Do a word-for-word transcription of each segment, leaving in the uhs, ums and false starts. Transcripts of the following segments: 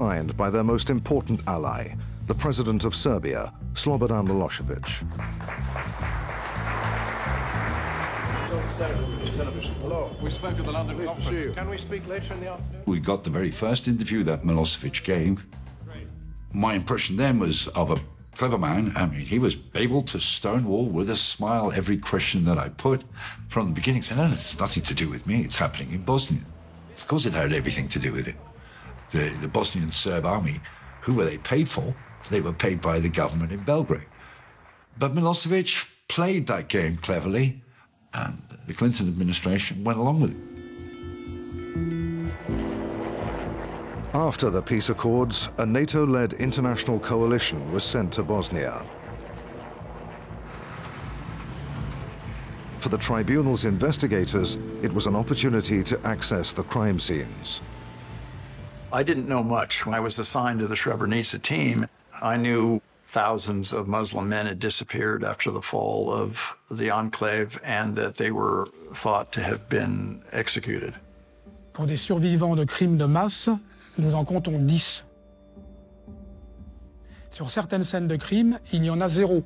signed by their most important ally, the president of Serbia, Slobodan Milosevic. Hello, we spoke at the London conference. Can we speak later in the afternoon? We got the very first interview that Milosevic gave. My impression then was of a clever man. I mean, he was able to stonewall with a smile every question that I put from the beginning, saying, no, it's nothing to do with me, it's happening in Bosnia. Of course it had everything to do with it. The, the Bosnian Serb army, who were they paid for? They were paid by the government in Belgrade. But Milosevic played that game cleverly, and the Clinton administration went along with it. After the peace accords, a NATO-led international coalition was sent to Bosnia. For the tribunal's investigators, it was an opportunity to access the crime scenes. I didn't know much. When I was assigned to the Srebrenica team, I knew thousands of Muslim men had disappeared after the fall of the enclave and that they were thought to have been executed. Pour des survivants de crimes de masse, nous en comptons dix. Sur certaines scènes de crimes, il y en a zéro.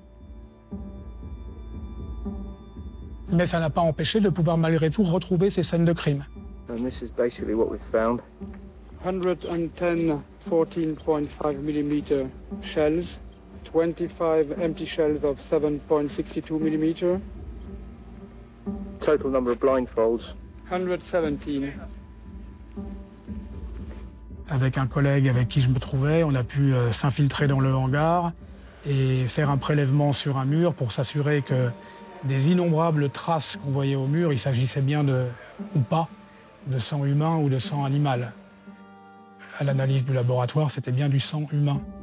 Mais ça n'a pas empêché de pouvoir malgré tout retrouver ces scènes de crime. And this is basically what we've found. one hundred ten fourteen point five millimeter shells, twenty-five empty shells of seven point six two millimeter. Total number of blindfolds. one hundred seventeen. Avec un collègue avec qui je me trouvais, on a pu euh, s'infiltrer dans le hangar et faire un prélèvement sur un mur pour s'assurer que des innombrables traces qu'on voyait au mur, il s'agissait bien de, ou pas, de sang humain ou de sang animal. À l'analyse du laboratoire, c'était bien du sang humain.